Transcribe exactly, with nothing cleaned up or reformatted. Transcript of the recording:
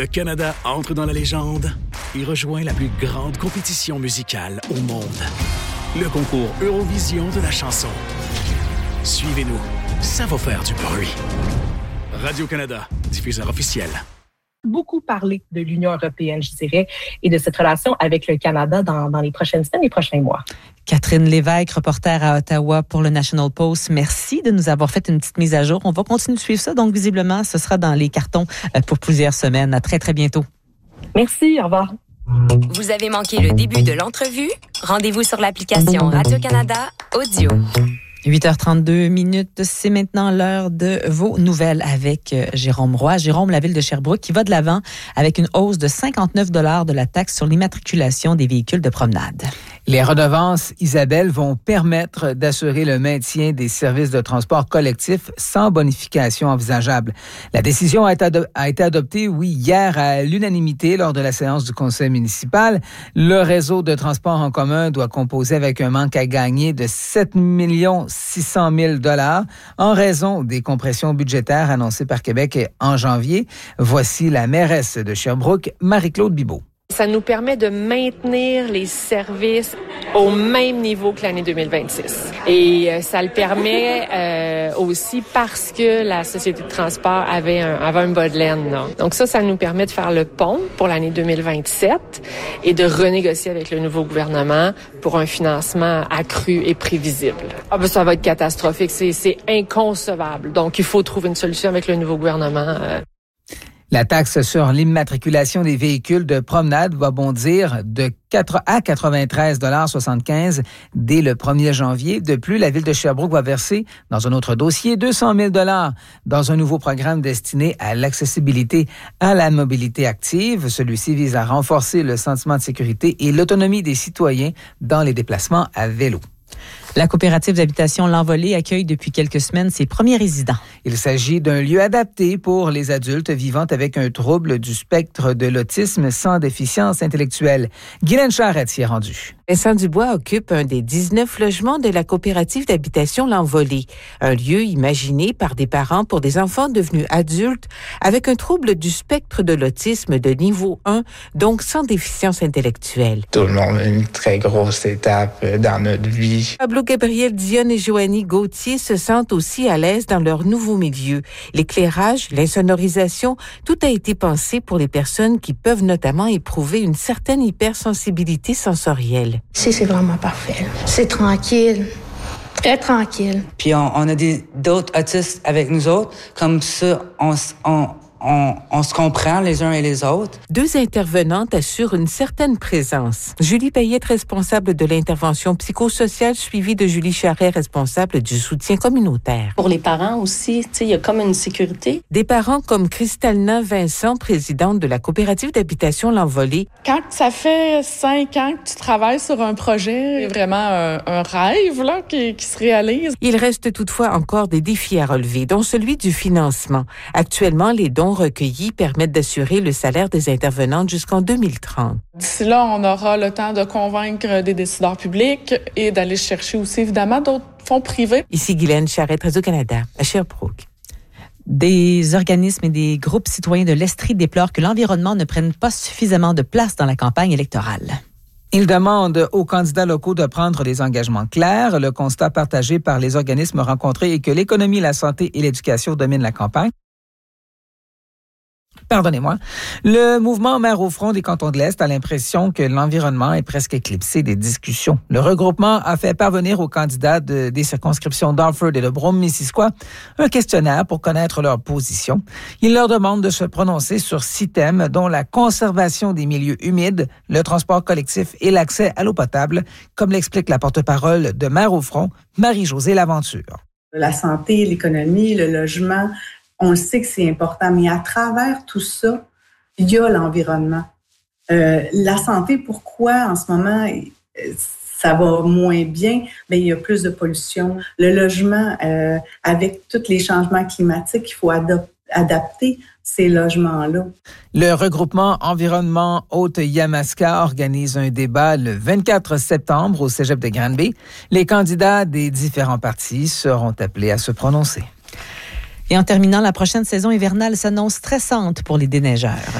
Le Canada entre dans la légende et rejoint la plus grande compétition musicale au monde. Le concours Eurovision de la chanson. Suivez-nous, ça va faire du bruit. Radio-Canada, diffuseur officiel. Beaucoup parler de l'Union européenne, je dirais, et de cette relation avec le Canada dans, dans les prochaines semaines et prochains mois. Catherine Lévesque, reporter à Ottawa pour le National Post. Merci de nous avoir fait une petite mise à jour. On va continuer de suivre ça. Donc, visiblement, ce sera dans les cartons pour plusieurs semaines. À très, très bientôt. Merci. Au revoir. Vous avez manqué le début de l'entrevue? Rendez-vous sur l'application Radio-Canada Audio. huit heures trente-deux minutes, c'est maintenant l'heure de vos nouvelles avec Jérôme Roy. Jérôme, la ville de Sherbrooke qui va de l'avant avec une hausse de cinquante-neuf dollars de la taxe sur l'immatriculation des véhicules de promenade. Les redevances, Isabelle, vont permettre d'assurer le maintien des services de transport collectif sans bonification envisageable. La décision a été, ado- a été adoptée, oui, hier à l'unanimité lors de la séance du conseil municipal. Le réseau de transport en commun doit composer avec un manque à gagner de sept millions six cent mille dollars en raison des compressions budgétaires annoncées par Québec en janvier. Voici la mairesse de Sherbrooke, Marie-Claude Bibeau. Ça nous permet de maintenir les services au même niveau que l'année deux mille vingt-six. Et euh, ça le permet euh, aussi parce que la Société de transport avait un, avait un bas de laine. Là. Donc ça, ça nous permet de faire le pont pour l'année deux mille vingt-sept et de renégocier avec le nouveau gouvernement pour un financement accru et prévisible. Ah ben ça va être catastrophique, c'est, c'est inconcevable. Donc il faut trouver une solution avec le nouveau gouvernement. Euh. La taxe sur l'immatriculation des véhicules de promenade va bondir de quatre à quatre-vingt-treize dollars soixante-quinze dès le premier janvier. De plus, la ville de Sherbrooke va verser, dans un autre dossier, deux cent mille dollars dans un nouveau programme destiné à l'accessibilité à la mobilité active. Celui-ci vise à renforcer le sentiment de sécurité et l'autonomie des citoyens dans les déplacements à vélo. La coopérative d'habitation L'Envolée accueille depuis quelques semaines ses premiers résidents. Il s'agit d'un lieu adapté pour les adultes vivant avec un trouble du spectre de l'autisme sans déficience intellectuelle. Guylaine Charette s'y est rendue. Vincent Dubois occupe un des dix-neuf logements de la coopérative d'habitation L'Envolée, un lieu imaginé par des parents pour des enfants devenus adultes avec un trouble du spectre de l'autisme de niveau un, donc sans déficience intellectuelle. Tout le monde a une très grosse étape dans notre vie. Pablo Gabriel Dionne et Joanie Gauthier se sentent aussi à l'aise dans leur nouveau milieu. L'éclairage, l'insonorisation, tout a été pensé pour les personnes qui peuvent notamment éprouver une certaine hypersensibilité sensorielle. Ici, c'est vraiment parfait. C'est tranquille. Très tranquille. Puis on, on a des, d'autres autistes avec nous autres. Comme ça, on, on, on, on se comprend les uns et les autres. Deux intervenantes assurent une certaine présence. Julie Payette, responsable de l'intervention psychosociale, suivie de Julie Charret, responsable du soutien communautaire. Pour les parents aussi, il y a comme une sécurité. Des parents comme Cristalina Vincent, présidente de la coopérative d'habitation L'Envolée. Quand ça fait cinq ans que tu travailles sur un projet, c'est vraiment un, un rêve là, qui, qui se réalise. Il reste toutefois encore des défis à relever, dont celui du financement. Actuellement, les dons recueillis permettent d'assurer le salaire des intervenantes jusqu'en deux mille trente. D'ici là, on aura le temps de convaincre des décideurs publics et d'aller chercher aussi, évidemment, d'autres fonds privés. Ici Guylaine Charette, Radio-Canada, à Sherbrooke. Des organismes et des groupes citoyens de l'Estrie déplorent que l'environnement ne prenne pas suffisamment de place dans la campagne électorale. Ils demandent aux candidats locaux de prendre des engagements clairs. Le constat partagé par les organismes rencontrés est que l'économie, la santé et l'éducation dominent la campagne. Pardonnez-moi. Le mouvement Maire au front des cantons de l'Est a l'impression que l'environnement est presque éclipsé des discussions. Le regroupement a fait parvenir aux candidats de, des circonscriptions d'Alford et de Brome-Missisquoi un questionnaire pour connaître leur position. Il leur demande de se prononcer sur six thèmes, dont la conservation des milieux humides, le transport collectif et l'accès à l'eau potable, comme l'explique la porte-parole de Maire au front, Marie-Josée Laventure. La santé, l'économie, le logement, on le sait que c'est important, mais à travers tout ça, il y a l'environnement. Euh, la santé, pourquoi en ce moment ça va moins bien? Bien, il y a plus de pollution. Le logement, euh, avec tous les changements climatiques, il faut adop- adapter ces logements-là. Le regroupement Environnement Haute-Yamaska organise un débat le vingt-quatre septembre au Cégep de Granby. Les candidats des différents partis seront appelés à se prononcer. Et en terminant, la prochaine saison hivernale s'annonce stressante pour les déneigeurs.